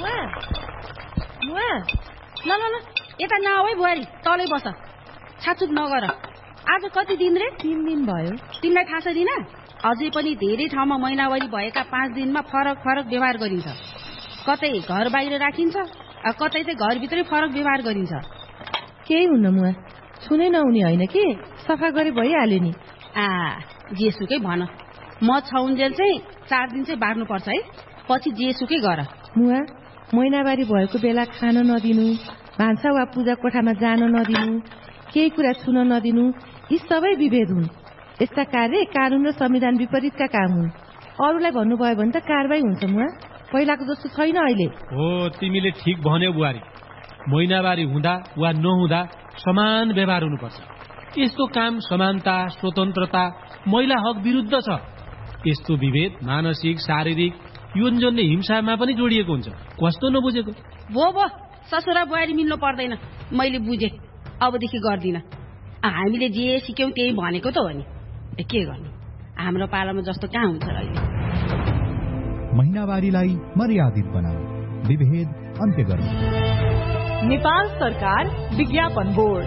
ल ल ल यता नआऊ है बुहारी, तलै बस, छाचुक नगर। आज कति दिन रे? 3 दिन भयो। तिमीलाई थाहा छ दिना, अझै पनि धेरै ठाउँमा महिनावारी भएका 5 दिनमा फरक फरक व्यवहार गरिन्छ। कतै घर बाहिर राखिन्छ, कतै चाहिँ घरभित्रै फरक व्यवहार गरिन्छ। केही हुन्न मुआ, छुनै नहुने होइन कि, सफा गरे भइहाल्यो नि। जेसुकै भन, म छौन्जेल चाहिँ 4 दिन चाहिँ बार्नुपर्छ है, पछि जेसुकै गर। मुआ, महिनावारी भएको बेला खान नदिनु, भान्सा वा पूजा कोठामा जान नदिनु, केही कुरा छुन नदिनु, यी सबै विभेद हुन्। यस्ता कार्य कानून र संविधान विपरीतका काम हुन्। अरूलाई भन्नुभयो भने त कारबाही हुन्छ मुआ, पहिलाको जस्तो छैन अहिले। हो, तिमीले ठिक भन्यौ बुहारी। महिनावारी हुँदा वा नहुँदा समान व्यवहार हुनुपर्छ। यस्तो काम समानता, स्वतन्त्रता, महिला हक विरुद्ध छ। यस्तो विभेद मानसिक, शारीरिक, यौनजन्य हिंसामा पनि जोडिएको हुन्छ। कस्तो नबुझेको? भो ससुरा बुहारी मिल्नु पर्दैन, मैले बुझे, अबदेखि गर्दिन। हामीले जे सिक्यौं त्यही भनेको त हो नि, के गर्नु, हाम्रो पालामा जस्तो कहाँ हुन्छ र अहिले। महिनावारीलाई मर्यादित बनाऊ, विभेद अन्त्य गरौँ। नेपाल सरकार विज्ञापन बोर्ड।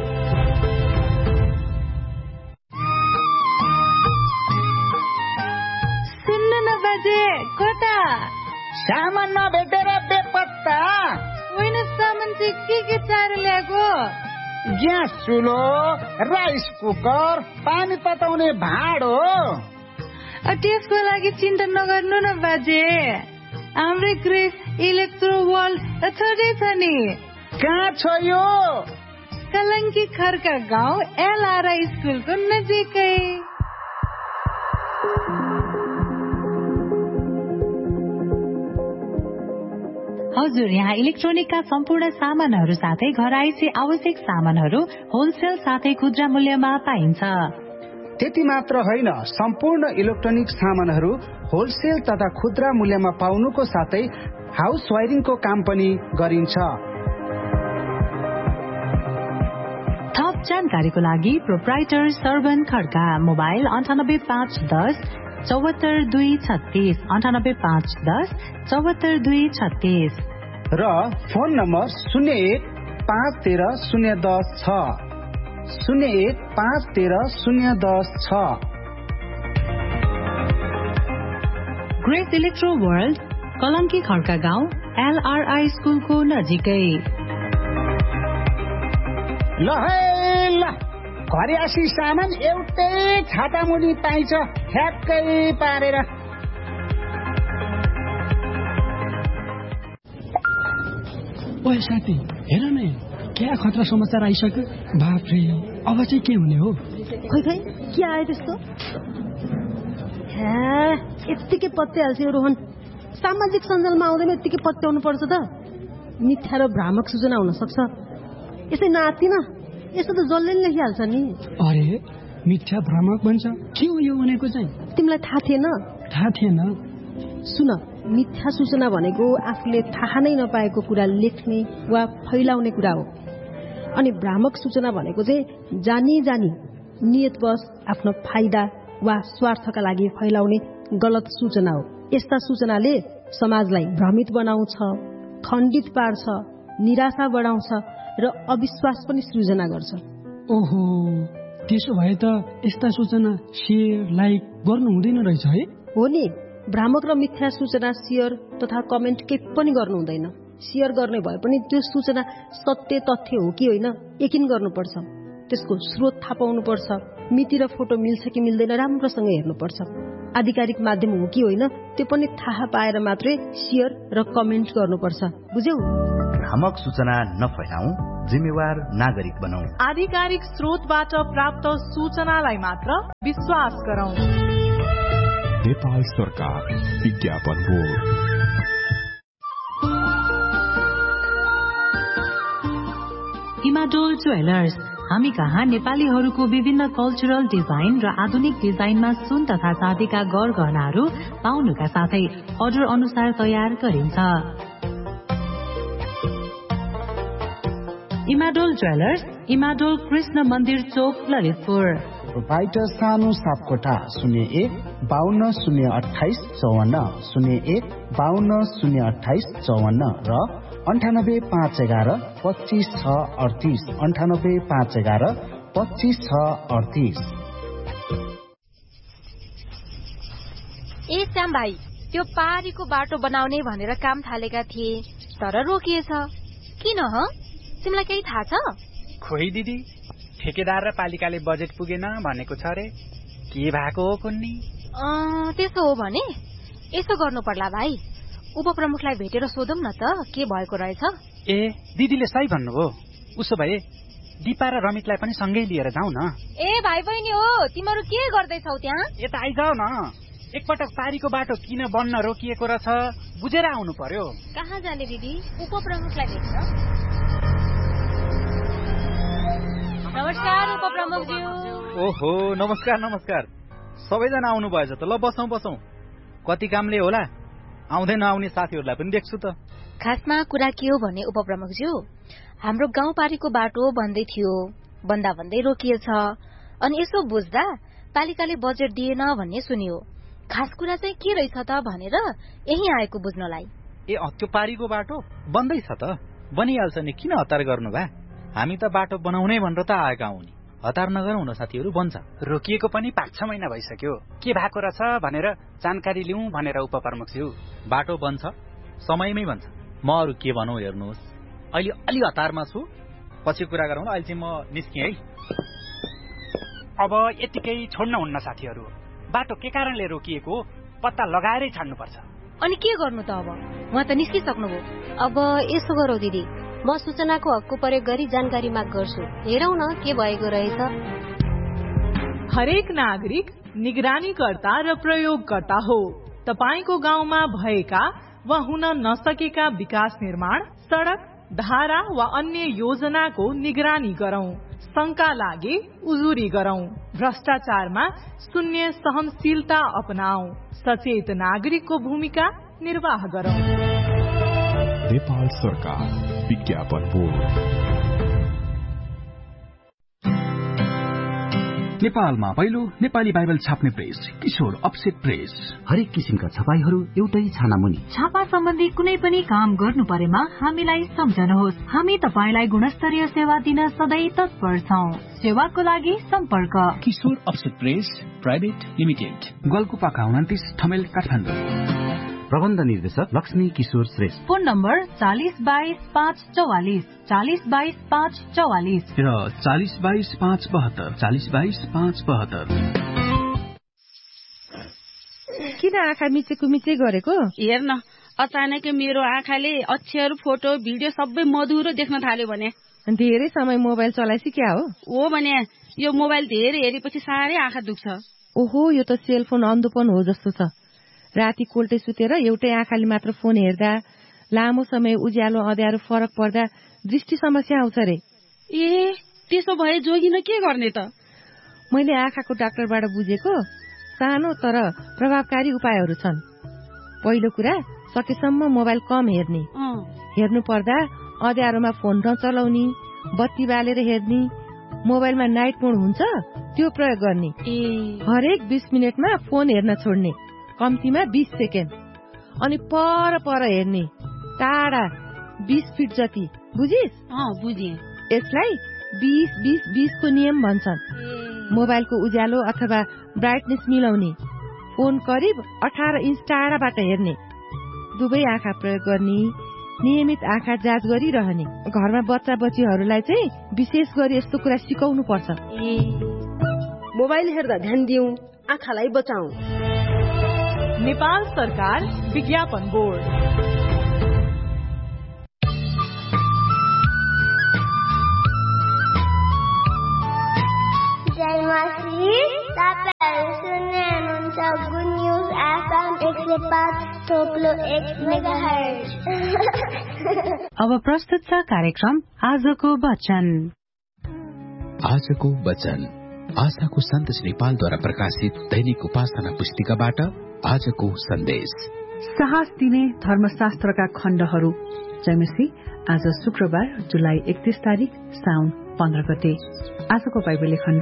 सुन्नु न बाजे, कता सामान नभेटेर बेपत्ता? होइन, सामान चाहिँ के चारो ल्याएको? ग्यास चुलो, राइस कुकर, पानी तताउने भाँडो। त्यसको लागि चिन्ता नगर्नु न बाजे, हाम्रै ग्रेस इलेक्ट्रो वर्ल्ड थोरै छ नि। कहाँ छ यो? कलङ्की खर्का गाउँ एलआरआई स्कुलको नजिकै। हजुर, यहाँ इलेक्ट्रोनिकका सम्पूर्ण सामानहरू साथै घरआइसी आवश्यक सामानहरू होलसेल साथै खुद्रा मूल्यमा पाइन्छ। त्यति मात्र होइन, सम्पूर्ण इलेक्ट्रोनिक सामानहरू होलसेल तथा खुद्रा मूल्यमा पाउनुको साथै हाउस वायरिङको काम पनि गरिन्छ। थप जानकारीको लागि प्रोप्राइटर सर्वन खड्का, मोबाइल 985110 74236, 985110 74236 र phone number 01513010 01513010। Grace electro world, Kalanki Khadka गाउँ एलआरआई स्कुलको नजिकै। ल घरियासी सामान एउटै छातामुनि पाइन्छ, ठ्याक्कै पारेर। ओए साथी, हेर न, क्या खतरा समाचार आइसक्यो। बाफ्रे, अब चाहिँ के हुने हो? खै के आयो त्यस्तो? यत्तिकै पत्याइहाल्छ यो रोहन, सामाजिक सञ्जालमा आउँदैन यत्तिकै पत्याउनु पर्छ त। मिथ्या र भ्रामक सूचना हुन सक्छ, यसै नातिन यस्तो त जसले नि लेखिहाल्छ नि। अरे मिथ्या भ्रामक भन्छ, के हो यो भनेको चाहिँ? तिमीलाई थाहा थिएन? थाहा थिएन। सुन, मिथ्या सूचना भनेको आफूले थाहा नै नपाएको कुरा लेख्ने वा फैलाउने कुरा हो। अनि भ्रामक सूचना भनेको चाहिँ जानी नियतवश आफ्नो फाइदा वा स्वार्थका लागि फैलाउने गलत सूचना हो। यस्ता सूचनाले समाजलाई भ्रमित बनाउँछ, खण्डित पार्छ, निराशा बढाउँछ र अविश्वास पनि सृजना गर्छ। ओहो, त्यसो भए त यस्ता सूचना शेयर लाइक गर्नु हुँदैन रहेछ है? हो नि, भ्रामक र मिथ्या सूचना शेयर तथा कमेन्ट केही पनि गर्नु हुँदैन। शेयर गर्ने भए पनि त्यो सूचना सत्य तथ्य हो कि होइन यकिन गर्नुपर्छ, त्यसको स्रोत थाहा पाउनुपर्छ, मिति र फोटो मिल्छ कि मिल्दैन राम्रोसँग हेर्नुपर्छ, आधिकारिक माध्यम हो कि होइन त्यो पनि थाहा पाएर मात्रै शेयर र कमेन्ट गर्नुपर्छ। बुझ्यौ? भ्रामक सूचना नफैलाऊ, जिम्मेवार नागरिक बनौ। आधिकारिक स्रोतबाट प्राप्त सूचनालाई मात्र विश्वास गरौँ। नेपाल सरकार विज्ञापन बोर्ड। इमाडोल ज्वेलर्स, हामी कहाँ नेपालीहरूको विभिन्न कल्चरल डिजाइन र आधुनिक डिजाइनमा सुन तथा चाँदीका गहनाहरू पाउनुका साथै अर्डर अनुसार तयार गरिन्छ। इमाडोल ज्वेलर्स, इमाडोल कृष्ण मन्दिर चोक, ललितपुर। प्रोपाइटर सानो सापकोटा 01-52-028-54 01-52-028-54 र 98-511-25-6-38 98-511-25-6-38। ए श्याम भाइ, त्यो पारीको बाटो बनाउने भनेर काम थालेका थिए तर रोकिएछ। किन ह? तिमीलाई केही थाहा छ? खोइ दिदी, ठेकेदार र पालिकाले बजेट पुगेन भनेको छ रे। के भएको हो कुन्नी? त्यसो हो भने यसो गर्नु पर्ला भाइ, उपप्रमुखलाई भेटेर सोधौं न त के भएको रहेछ। ए दिदीले सही भन्नुभयो। उसो भए दिपा र रमितलाई पनि सँगै लिएर जाउँ न। ए भाइ बहिनी हो, तिमीहरू के गर्दैछौ त्यहाँ? यता आइजाऊ न। एकपटक पारीको बाटो किन बन्न रोकिएको रहेछ बुझेर आउनु पर्यो। कहाँ जाने दिदी? उपप्रमुखलाई भेट्न। नमस्कार उपप्रमुखज्यू। ओहो नमस्कार नमस्कार। सबैजना आउनु भएछ त। ल बसौँ बसौँ। कति कामले होला, आउँदै नआउने साथीहरूलाई पनि देख्छु त। खासमा कुरा के हो भने उपप्रमुखज्यू, हाम्रो गाउँपारीको बाटो बन्दै थियो, बन्दा भन्दै रोकिएछ। अनि यसो बुझ्दा पालिकाले बजेट दिएन भन्ने सुनियो। खास कुरा चाहिँ के रहेछ त भनेर यही आएको बुझ्नलाई। ए त्यो पारीको बाटो बन्दैछ त। बनिहाल्छ नि, किन हतार गर्नु भा? हामी त बाटो बनाउनै भनेर त आएका हौ नि। हतार नगरौँ न साथीहरू, बन्छ। रोकिएको पनि 5-6 महिना भइसक्यो। के भएको रहेछ भनेर जानकारी लिउँ भनेर उपप्रमुखज्यू। बाटो बन्छ, समयमै बन्छ। म अरू के भनौँ हेर्नुहोस्, अहिले अलि हतारमा छु, पछि कुरा गरौँ। अहिले चाहिँ म निस्केँ है। अब यतिकै छोड्नुहुन्न साथीहरू। बाटो के कारणले रोकिएको पत्ता लगाएरै छाड्नुपर्छ। अनि के गर्नु त अब? उहाँ त निस्किसक्नुभयो। अब यसो गरौँ दिदी, म सूचनाको हकको प्रयोग गरी जानकारी माग गर्छु। हेरौँ न के भएको रहेछ। हरेक नागरिक निगरानीकर्ता र प्रयोगकर्ता हो। तपाईको गाउँमा भएका वा हुन नसकेका विकास निर्माण, सड़क, धारा वा अन्य योजनाको निगरानी गरौं। शंका लागे उजुरी गरौं। भ्रष्टाचारमा शून्य सहनशीलता अपनाऊ। सचेत नागरिकको भूमिका निर्वाह गरौं। नेपाल सरकार विज्ञापन बोर्ड। नेपालमा पहिलो नेपाली बाइबल छाप्ने प्रेस किशोर अफसेट प्रेस। हरेक किसिमका छपाईहरू एउटै छाना मुनि। छापा सम्बन्धी कुनै पनि काम गर्नु परेमा हामीलाई सम्झनुहोस्। हामी तपाईलाई गुणस्तरीय सेवा दिन सधैँ तत्पर छौं। सेवाको लागि सम्पर्क किशोर offset press private limited, गल्कुपाका 29 Thamel Kathmandu. प्रबन्ध निर्देशक लक्ष्मी किशोर श्रेष्ठ। फोन नम्बर 4022-544 4022-544 र 4022-572 4022-572। किन आँखा मिचेको मिचे गरेको? हेर्न, अचानकै मेरो आँखाले अक्षर, फोटो, भिडियो सबै मधुरो देख्न थाल्यो भने। धेरै समय मोबाइल चलाइसी क्या हो? ओ भने यो मोबाइल धेरै हेरेपछि साह्रै आँखा दुख्छ। ओहो, यो त सेलफोन अन्धोपन हो जस्तो छ। राति कोल्टे सुतेर एउटै आँखाले मात्र फोन हेर्दा, लामो समय उज्यालो अँध्यारो फरक पर्दा दृष्टि समस्या आउँछ रे। ए, त्यसो भए जोगिन के गर्ने त? मैले आँखाको डाक्टरबाट बुझेको सानो तर प्रभावकारी उपायहरू छन्। पहिलो कुरा, सकेसम्म मोबाइल कम हेर्ने। हेर्नु पर्दा अँध्यारोमा फोन नचलाउने, बत्ती बालेर हेर्ने, मोबाइलमा नाइट मोड हुन्छ त्यो प्रयोग गर्ने। हरेक 20 मिनटमा फोन हेर्न छोड्ने, कम्तीमा 20 सेकेन्ड। अनि पर हेर्ने, टाढा 20 फिट जति। बुझिस? बुझे। यसलाई 20-20-20 को नियम भन्छन्। मोबाइलको उज्यालो अथवा ब्राइटनेस मिलाउने, फोन करिब 18 इन्च टाढाबाट हेर्ने, दुवै आँखा प्रयोग गर्ने, नियमित आँखा जाँच गरिरहने। घरमा बच्चा बच्चीहरूलाई चाहिँ विशेष गरी यस्तो कुरा सिकाउनु पर्छ। मोबाइल हेर्दा ध्यान दिउँ, आँखालाई बचाऊ। नेपाल सरकार विज्ञापन बोर्ड। जय मसी, तपाईहरु सुन्दै हुनुहुन्छ गुड न्यूज एफएम 105.1 मेगाहर्ज। अब प्रस्तुत छ कार्यक्रम आजको वचन। आजको वचन आशाको सन्देश नेपालद्वारा प्रकाशित दैनिक उपासना पुस्तिकाबाट आजको सन्देश। साहस दिने धर्मशास्त्रका खण्डहरू। जयमसी, आज शुक्रबार जुलाई 31 तारिक साउन 15 गते। आजको बाइबल खण्ड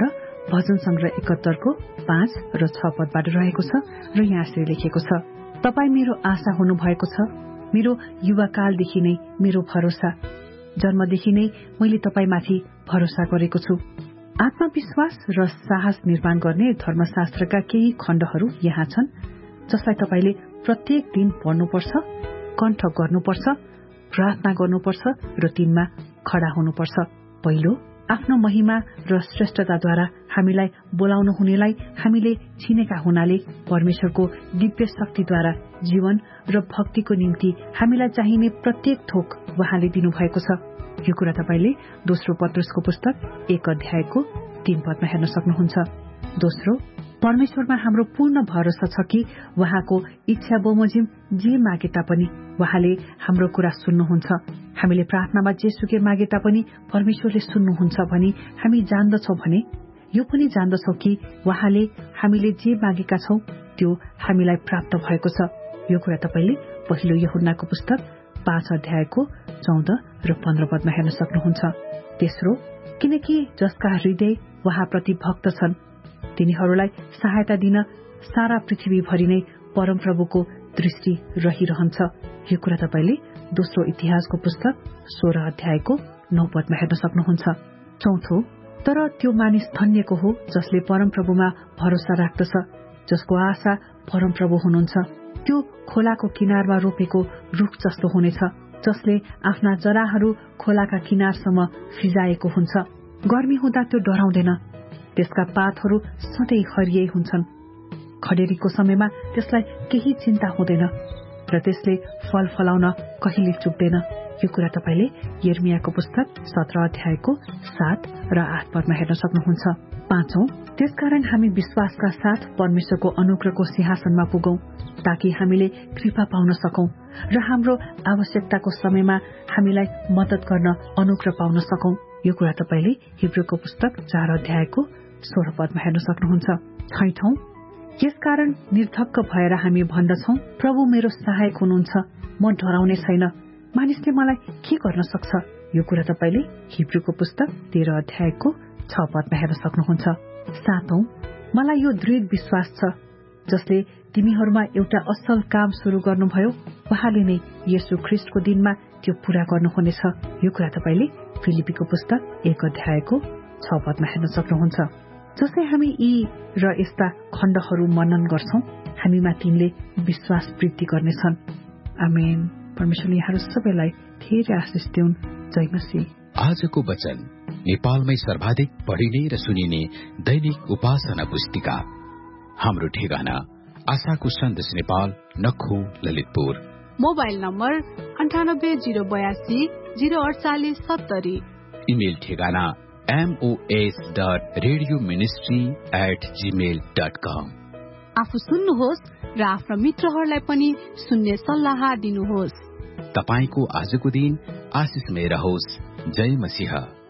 भजन संग्रह 71 को 5 र 6 पदबाट रहेको छ र यहाँ यसरी लेखेको छ। तपाई मेरो आशा हुनु भएको छ, मेरो युवाकालदेखि नै मेरो भरोसा, जन्मदेखि नै मैले तपाईमाथि भरोसा गरेको छु। आत्मविश्वास र साहस निर्माण गर्ने धर्मशास्त्रका केही खण्डहरू यहाँ छन् जसलाई तपाईले प्रत्येक दिन पढ्नुपर्छ, कण्ठ गर्नुपर्छ, प्रार्थना गर्नुपर्छ र तिनमा खडा हुनुपर्छ। पहिलो, आफ्नो महिमा र श्रेष्ठताद्वारा हामीलाई बोलाउनु हुनेलाई हामीले चिनेका हुनाले परमेश्वरको दिव्य शक्तिद्वारा जीवन र भक्तिको निम्ति हामीलाई चाहिने प्रत्येक थोक उहाँले दिनुभएको छ। यो कुरा तपाईले दोस्रो पत्रुसको पुस्तक 1 अध्यायको 3 पदमा हेर्न सक्नुहुन्छ। दोस्रो, परमेश्वरमा हाम्रो पूर्ण भरोसा छ कि उहाँको इच्छा बमोजिम जे मागे तापनि उहाँले हाम्रो कुरा सुन्नुहुन्छ। हामीले प्रार्थनामा जेसुकै मागे तापनि परमेश्वरले सुन्नुहुन्छ भनी हामी जान्दछौं भने यो पनि जान्दछौं कि उहाँले हामीले जे मागेका छौं त्यो हामीलाई प्राप्त भएको छ। यो कुरा तपाईले पहिलो यूहन्नाको पुस्तक 5 अध्यायको 14 र 15 पदमा हेर्न सक्नुहुन्छ। तेस्रो, किनकि जसका हृदय उहाँप्रति भक्त छन् तिनीहरूलाई सहायता दिन सारा पृथ्वीभरि नै परमप्रभुको दृष्टि रहिरहन्छ। यो कुरा तपाईले दोस्रो इतिहासको पुस्तक 16 अध्यायको 9 पदमा हेर्न सक्नुहुन्छ। चौथो, तर त्यो मानिस धन्यको हो जसले परमप्रभुमा भरोसा राख्दछ, जसको आशा परमप्रभु हुनुहुन्छ। त्यो खोलाको किनारमा रोपेको रुख जस्तो हुनेछ जसले आफ्ना जराहरू खोलाका किनारसम्म फिजाएको हुन्छ। गर्मी हुँदा त्यो डराउँदैन, त्यसका पातहरू सधैँ हरियै हुन्छन्। खडेरीको समयमा त्यसलाई केही चिन्ता हुँदैन र त्यसले फल फलाउन कहिले चुक्दैन। यो कुरा तपाईले यिर्मियाको पुस्तक 17 अध्यायको 7 र 8 पदमा हेर्न सक्नुहुन्छ। पाँचौं, त्यसकारण हामी विश्वासका साथ परमेश्वरको अनुग्रहको सिंहासनमा पुगौं ताकि हामीले कृपा पाउन सकौं र हाम्रो आवश्यकताको समयमा हामीलाई मद्दत गर्न अनुग्रह पाउन सकौं। यो कुरा तपाईले हिब्रूको पुस्तक 4 अध्यायको 16 पदमा हेर्न सक्नुहुन्छ। छैठौं, यसकारण निर्धक्क भएर हामी भन्दछौं, प्रभु मेरो सहायक हुनुहुन्छ, म डराउने छैन, मानिसले मलाई के गर्न सक्छ। यो कुरा तपाईले हिब्रूको पुस्तक 13 अध्यायको 6 पदमा हेर्न सक्नुहुन्छ। सातौं, मलाई यो दृढ विश्वास छ जसले तिमीहरूमा एउटा असल काम शुरू गर्नुभयो उहाँले नै येशू ख्रीष्टको दिनमा त्यो पूरा गर्नुहुनेछ। यो कुरा तपाईले फिलिपीको पुस्तक 1 अध्यायको 6 पदमा हेर्न सक्नुहुन्छ। जसै हामी यी र यस्ता खण्डहरू मनन गर्छौं हामीमा तिनले विश्वास वृद्धि गर्नेछन्। आमेन। परमेश्वरले यहाँहरू सबैलाई धेरै आशिष दिउन्। जय मसीह। आजको वचन नेपालमै सर्वाधिक पढिने र सुनिने दैनिक उपासना पुस्तिका। हाम्रो ठेगाना आशाको सन्देश Nepal, नक्खु, Lalitpur. Mobile number 98082048 70। Email ठेगाना mos.radioministry@gmail.com। आफू सुन्नुहोस् र आफ्ना मित्रहरूलाई पनि सुन्ने सल्लाह दिनुहोस्। तपाईको आजको दिन आशिषमय रहोस्। जय मसीह।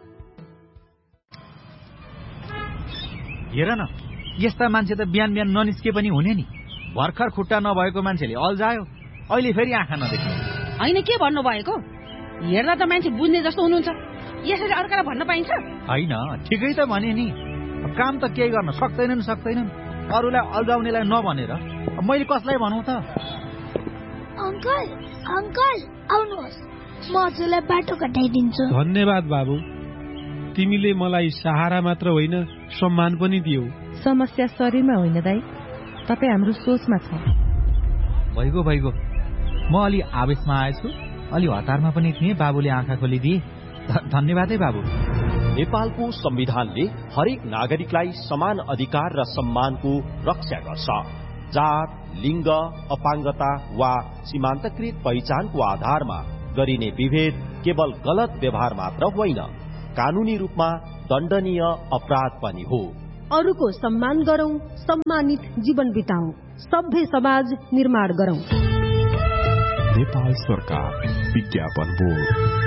हेर न, यस्ता मान्छे त बिहान बिहान ननिस्के पनि हुने नि। भर्खर खुट्टा नभएको मान्छेले अल्झायो, अहिले फेरि आँखा नदेख्ने। होइन, के भन्नुभएको? हेर्दा त मान्छे बुझ्ने जस्तो हुनुहुन्छ, यसरी अर्कालाई भन्न पाइन्छ? होइन, ठिकै त भने नि। काम त केही गर्न सक्दैनन्, अरूलाई अल्झाउनेलाई नभनेर मैले कसलाई भनौँ त? अंकल आउनुहोस्, म हजुरलाई बाटो कटाइदिन्छु। धन्यवाद बाबु, तिमीले मलाई सहारा मात्र होइन सम्मान पनि दियौ। समस्या शरीरमा होइन दाइ, तपाई हाम्रो सोचमा छ। भइगयो, म अलि आवेशमा आएछु, अलि हतारमा पनि थिएँ। बाबुले आँखा खोलिदिए, धन्यवाद है बाबु। नेपालको संविधानले हरेक नागरिकलाई समान अधिकार र सम्मानको रक्षा गर्छ। जात, लिङ्ग, अपाङ्गता वा सीमान्तकृत पहिचानको आधारमा गरिने विभेद केवल गलत व्यवहार मात्र होइन, कानूनी रूपमा दण्डनीय अपराध पनि हो। अरूको सम्मान गरौं, सम्मानित जीवन बिताउँ, सभ्य समाज निर्माण गरौं। नेपाल सरकार विज्ञापन बोर्ड।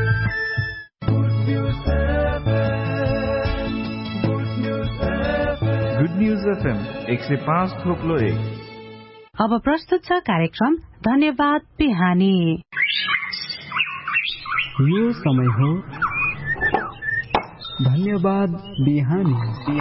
Good news FM 105.1। अब प्रस्तुत छ कार्यक्रम धन्यवाद बिहानी। यो समय हो धन्यवाद बिहानी।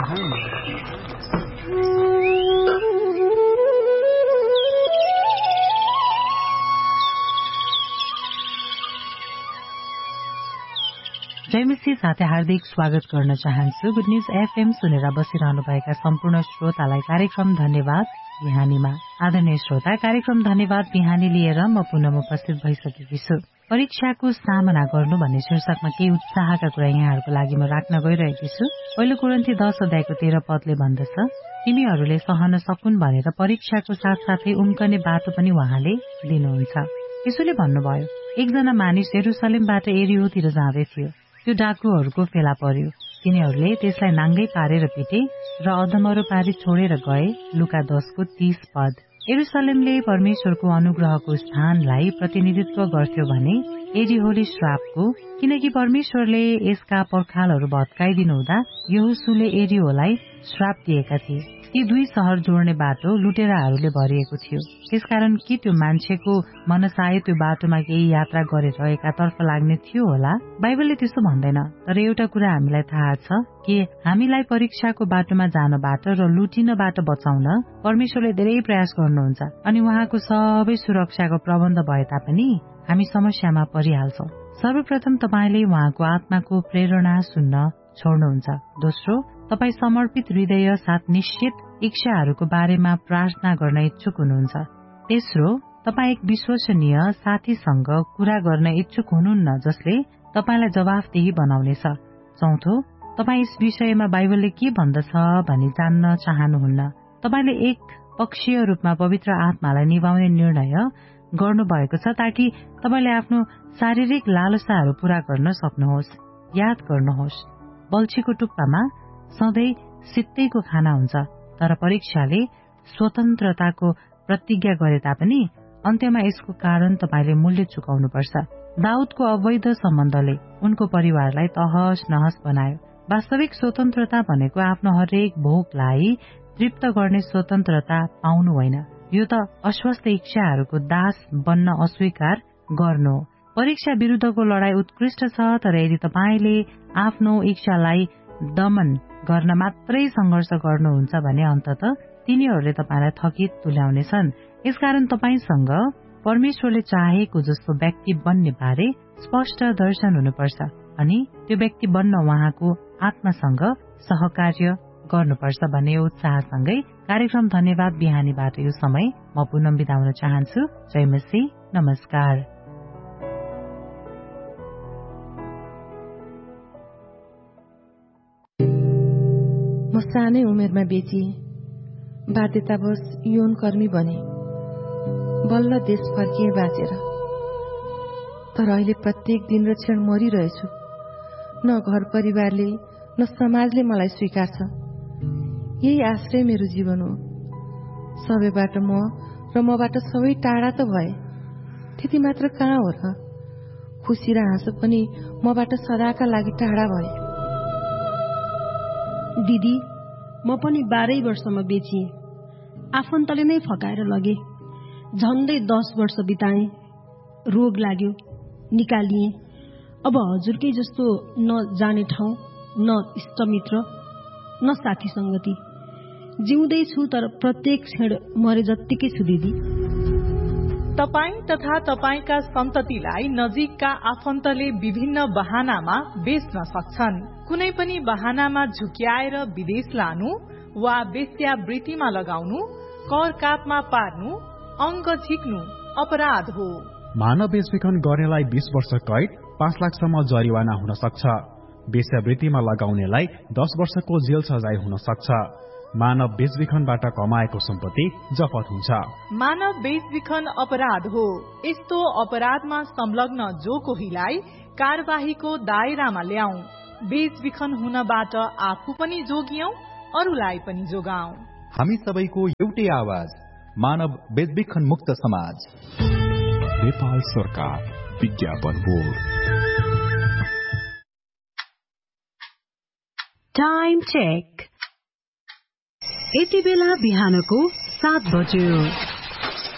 जयमसी साथै हार्दिक स्वागत गर्न चाहन्छु। गुड न्यूज एफएम सुनेर बसिरहनुभएका सम्पूर्ण श्रोतालाई कार्यक्रम धन्यवाद बिहानीमा। आदरणीय श्रोता, कार्यक्रम धन्यवाद बिहानी लिएर म पुनः उपस्थित भइसकेकी छु। परीक्षाको सामना गर्नु भन्ने शीर्षकमा केही उत्साहका कुरा यहाँहरूको लागि म राख्न गइरहेकी छु। पहिलो कोरिन्थी 10 अध्यायको 13 पदले भन्दछ, तिमीहरूले सहन सकुन् भनेर परीक्षाको साथसाथै उम्कने बाटो पनि उहाँले दिनुहुन्छ। यसोले भन्नुभयो, एकजना मानिस यरुसलेमबाट एरियोतिर जाँदै थियो। त्यो डाकुहरूको फेला पर्यो। तिनीहरूले त्यसलाई नाङ्गै पारेर पिटे र अधमरो पारी छोडेर गए। लुका 10:30 पद। यरुसलेमले परमेश्वरको अनुग्रहको स्थानलाई प्रतिनिधित्व गर्थ्यो भने एरिहोले श्रापको, किनकि परमेश्वरले यसका पर्खालहरू भत्काइदिनु हुँदा यहोशूले एरिहोलाई श्राप दिएका थिए। ती दुई शहर जोड्ने बाटो लुटेराहरूले भरिएको थियो। त्यसकारण कि त्यो मान्छेको मनसाय त्यो बाटोमा केही यात्रा गरेर एकातर्फ लाग्ने थियो होला? बाइबलले त्यसो भन्दैन। तर एउटा कुरा हामीलाई थाहा छ कि हामीलाई परीक्षाको बाटोमा जानबाट र लुटिनबाट बचाउन परमेश्वरले धेरै प्रयास गर्नुहुन्छ। अनि उहाँको सबै सुरक्षाको प्रबन्ध भए तापनि हामी समस्यामा परिहाल्छौं। सर्वप्रथम तपाईले उहाँको आत्माको प्रेरणा सुन्न छोड्नुहुन्छ। दोस्रो, तपाई समर्पित हृदय साथ निश्चित इच्छाहरूको बारेमा प्रार्थना गर्न इच्छुक हुनुहुन्छ। तेस्रो, तपाई एक विश्वसनीय साथीसँग कुरा गर्न इच्छुक हुनुहुन्न जसले तपाईलाई जवाफदेही बनाउनेछ। चौथो, तपाई यस विषयमा बाइबलले के भन्दछ भनी जान्न चाहनुहुन्न। तपाईले एक पक्षीय रूपमा पवित्र आत्मालाई निभाउने निर्णय गर्नुभएको छ ताकि तपाईले आफ्नो शारीरिक लालसाहरू पूरा गर्न सक्नुहोस्। याद गर्नुहोस्, बल्छीको टुप्पामा सधैँ सित्तैको खाना हुन्छ, तर परीक्षाले स्वतन्त्रताको प्रतिज्ञा गरे तापनि अन्त्यमा यसको कारण तपाईले मूल्य चुकाउनुपर्छ। दाउदको अवैध सम्बन्धले उनको परिवारलाई तहस नहस बनायो। वास्तविक स्वतन्त्रता भनेको आफ्नो हरेक भोकलाई तृप्त गर्ने स्वतन्त्रता पाउनु होइन, यो त अस्वस्थ इच्छाहरूको दास बन्न अस्वीकार गर्नु हो। परीक्षा विरुद्धको लडाई उत्कृष्ट छ, तर यदि तपाईले आफ्नो इच्छालाई दमन गर्न मात्रै संघर्ष गर्नुहुन्छ भने अन्ततः तिनीहरूले तपाईलाई थकित तुल्याउनेछन्। यसकारण तपाईसँग परमेश्वरले चाहेको जस्तो व्यक्ति बन्ने बारे स्पष्ट दर्शन हुनुपर्छ अनि त्यो व्यक्ति बन्न उहाँको आत्मासँग सहकार्य गर्नुपर्छ भन्ने उत्साहसँगै कार्यक्रम धन्यवाद बिहानीबाट यो समय म पुनः बिदा हुन चाहन्छु। जय मसीह, नमस्कार। म सानै उमेरमा बेचिए, बाध्यतावश यौन कर्मी बने, बल्ल देश फर्किए बाँचेर। तर अहिले प्रत्येक दिन र क्षण मरिरहेछु। न घर परिवारले न समाजले मलाई स्वीकार्छ। यही आश्रय मेरो जीवन हो। सबैबाट म र मबाट सबै टाढा त भए, त्यति मात्र कहाँ हो र? खुसी र हाँसो पनि मबाट सदाका लागि टाढा भए। दिदी, म पनि 12 वर्षमा बेचिएँ। आफन्तले नै फकाएर लगे। झन्डै 10 वर्ष बिताएँ। रोग लाग्यो, निकालिएँ। अब हजुरकै जस्तो न जाने ठाउँ, न इष्टमित्र, न साथी संगति। जिउँदैछु तर प्रत्येक क्षण मरे जत्तिकै छु दिदी। तपाई तथा तपाईका सन्ततिलाई नजिकका आफन्तले विभिन्न बहानामा बेच्न सक्छन्। कुनै पनि बहानामा झुक्याएर विदेश लानु वा वेश्यावृत्तिमा लगाउनु, कर कापमा पार्नु, अङ्क झिक्नु अपराध हो। मानव बेचबिखन गर्नेलाई 20 वर्ष कैद, 5 लाखसम्म जरिवाना हुन सक्छ। वेश्यावृत्तिमा लगाउनेलाई 10 वर्षको जेल सजाय हुन सक्छ। मानव बेचबिखनबाट कमाएको सम्पत्ति जफत हुन्छ। मानव बेचबिखन अपराध हो। यस्तो अपराधमा संलग्न जो कोहीलाई कारबाहीको दायरामा ल्याऊ। बेचबिखन हुनबाट आफू पनि जोगियौं, अरूलाई पनि जोगाऊ। हामी सबैको एउटै आवाज, मानव बेचबिखन मुक्त समाज। नेपाल सरकार विज्ञापन बोर्ड। Time check. यति बेला बिहानको 7 बज्यो।